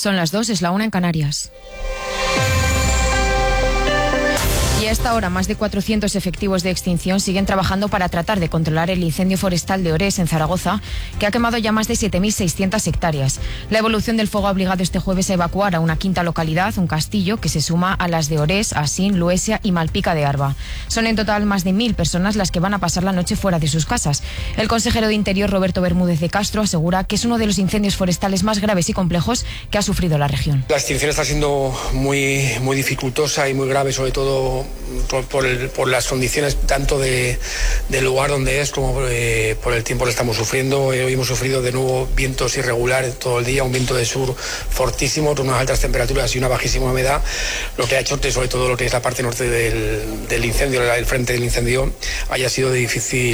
Son las 2, es la 1 en Canarias. Y a esta hora, más de 400 efectivos de extinción siguen trabajando para tratar de controlar el incendio forestal de Orés, en Zaragoza, que ha quemado ya más de 7.600 hectáreas. La evolución del fuego ha obligado este jueves a evacuar a una quinta localidad, un castillo, que se suma a las de Orés, Asín, Luesia y Malpica de Arba. Son en total más de 1.000 personas las que van a pasar la noche fuera de sus casas. El consejero de Interior, Roberto Bermúdez de Castro, asegura que es uno de los incendios forestales más graves y complejos que ha sufrido la región. La extinción está siendo muy dificultosa y muy grave, sobre todo por las condiciones tanto del lugar donde es como por el tiempo que estamos sufriendo. Hoy hemos sufrido de nuevo vientos irregulares todo el día, un viento de sur fortísimo, con unas altas temperaturas y una bajísima humedad, lo que ha hecho que sobre todo lo que es la parte norte del incendio, el frente del incendio, haya sido de difícil